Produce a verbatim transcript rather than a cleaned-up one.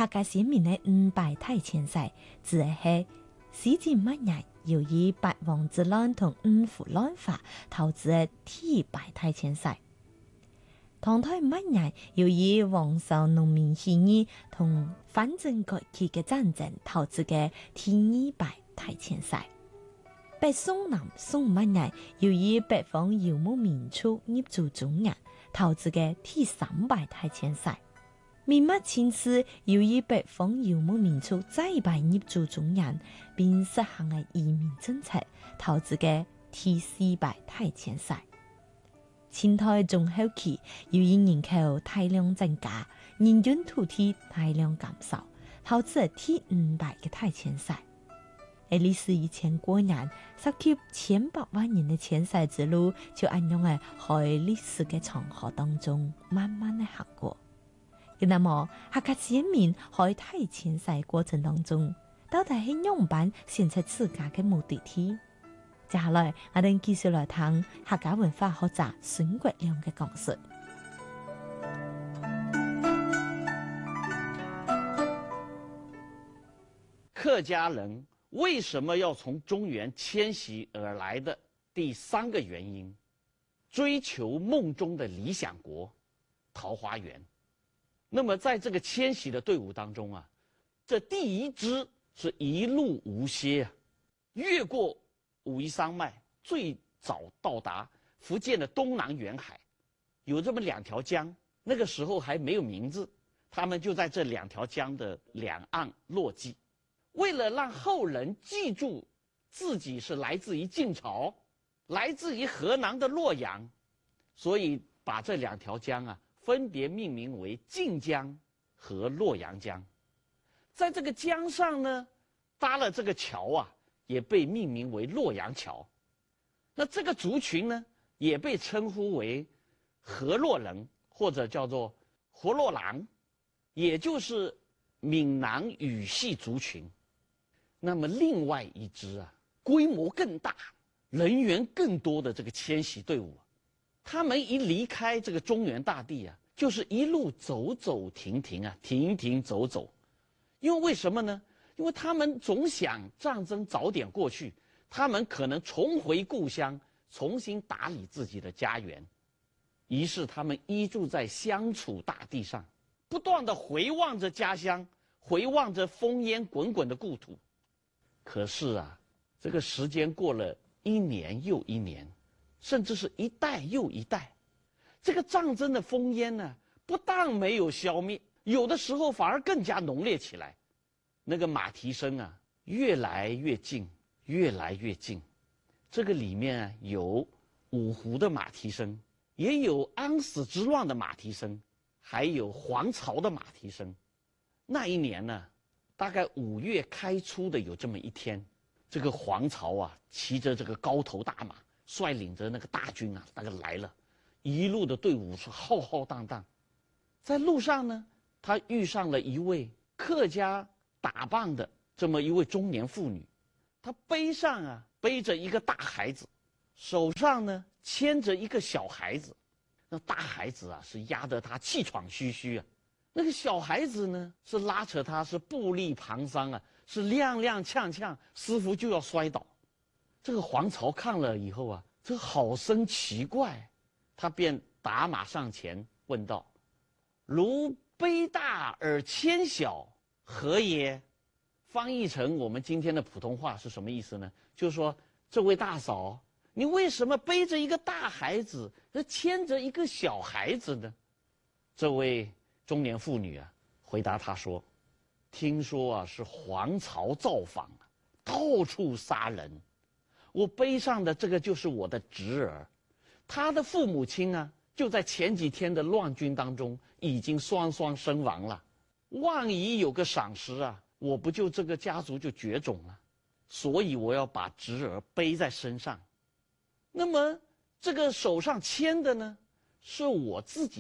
客家先民的五百太前赛，指的是西晋末年由于八王之乱同五胡乱华导致的第百太前赛。唐代末年由于王朝农民起义同反政改革嘅战争导致嘅第二百太前赛。北宋南宋末年由于北方游牧民族入驻中原导致嘅第三百太前赛。明末清时由于北方游牧民族再拜入驻中原并实行嘅移民政策导致嘅第四百太前赛。清代中后期由于人口大量增加，人均土地大量减少，导致第五百嘅太前赛。喺历史以前过年，涉及千百万人的前赛之路，就按样喺喺历史嘅长河当中慢慢的行过。那么，客家先民喺太前赛过程当中，到底係樣辦選出自家嘅目的地？接下來，我哋繼續來聽客家文化學者孫國亮嘅講述。 客家人為什麼要從中原遷徙而來的第三個原因，追求夢中的理想國桃花源。那麼在這個遷徙的隊伍當中啊，這第一支是一路無歇啊，越過武夷山脈，最早到達福建的東南沿海，有這麼兩條江，那個時候還沒有名字，他們就在這兩條江的兩岸落跡。為了讓後人記住自己是來自於晉朝，來自於河南的洛陽，所以把這兩條江啊分別命名為晉江和洛陽江。在這個江上呢，搭了這個橋啊，也被命名為洛陽橋。那這個族群呢，也被稱呼為河洛人，或者叫做河洛郎，也就是閩南語系族群。那麼另外一支啊，規模更大、人員更多的這個遷徙隊伍，他們一離開這個中原大地啊，就是一路走走停停啊，停停走走。因為為什麼呢？因為他們總想戰爭早點過去，他們可能重回故鄉，重新打理自己的家園。於是他們依住在鄉土大地上，不斷地回望着家鄉，回望着烽煙滾滾的故土。可是啊，這個時間過了一年又一年，甚至是一代又一代，這個戰爭的烽煙呢，不但沒有消滅，有的時候反而更加濃烈起來。那個馬蹄聲啊，越來越近，越來越近。這個裡面啊，有五胡的馬蹄聲，也有安史之亂的馬蹄聲，還有黃巢的馬蹄聲。那一年呢，大概五月開出的有這麼一天，這個黃巢啊，騎着這個高頭大馬，率領着那個大軍啊，那個來了，一路的隊伍是浩浩蕩蕩。在路上呢，他遇上了一位客家打扮的這麼一位中年婦女，她背上啊背着一個大孩子，手上呢牽着一個小孩子。那大孩子啊是壓得他氣喘吁吁啊，那個小孩子呢是拉扯他是步履蹒跚啊，是踉踉蹌蹌，似乎就要摔倒。這個黃巢看了以後啊，這好生奇怪，他便打馬上前問道：如背大而牽小，何耶？翻譯成我們今天的普通話是什麼意思呢？就是說，這位大嫂，你為什麼背着一個大孩子，牽着一個小孩子呢？這位中年婦女啊，回答他說：聽說啊是黃巢造訪，到處殺人，我背上的這個就是我的侄兒，他的父母親啊就在前幾天的亂軍當中已經雙雙身亡了。萬一有個閃失啊，我不就這個家族就絕種了，所以我要把侄兒背在身上。那麼這個手上牽的呢，是我自己